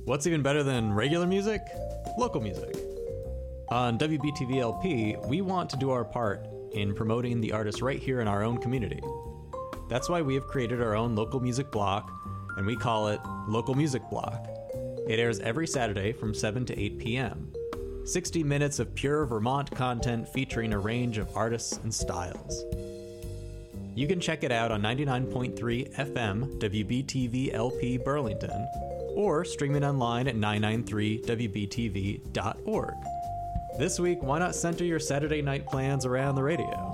What's even better than regular music? Local music. On WBTV LP, we want to do our part in promoting the artists right here in our own community. That's why we have created our own local music block, and we call it Local Music Block. It airs every Saturday from 7 to 8 p.m. 60 minutes of pure Vermont content featuring a range of artists and styles. You can check it out on 99.3 FM WBTV LP Burlington, or stream it online at 993wbtv.org. This week, why not center your Saturday night plans around the radio?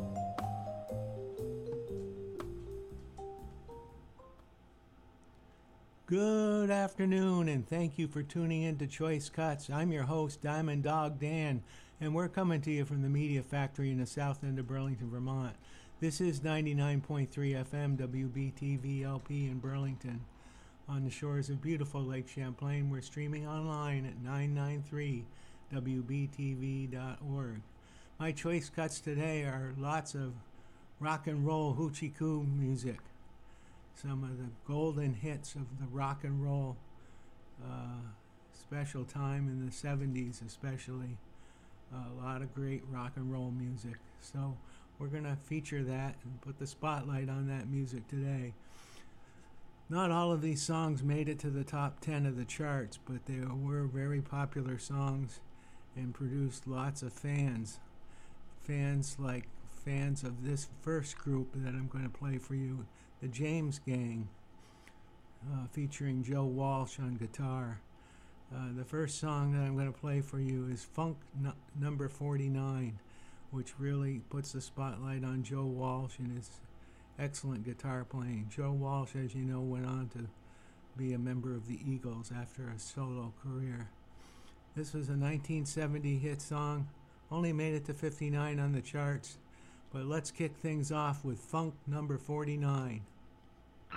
Good afternoon, and thank you for tuning in to Choice Cuts. I'm your host, Diamond Dog Dan, and we're coming to you from the Media Factory in the south end of Burlington, Vermont. This is 99.3 FM WBTV LP in Burlington. On the shores of beautiful Lake Champlain, we're streaming online at 993wbtv.org. My choice cuts today are lots of rock and roll hoochie coo music. Some of the golden hits of the rock and roll special time in the 70s especially. A lot of great rock and roll music. So we're going to feature that and put the spotlight on that music today. Not all of these songs made it to the top 10 of the charts, but they were very popular songs and produced lots of fans. Fans of this first group that I'm going to play for you, the James Gang, featuring Joe Walsh on guitar. The first song that I'm going to play for you is Funk Number 49, which really puts the spotlight on Joe Walsh and his excellent guitar playing. Joe Walsh, as you know, went on to be a member of the Eagles after a solo career. This was a 1970 hit song, only made it to 59 on the charts, but let's kick things off with Funk Number 49.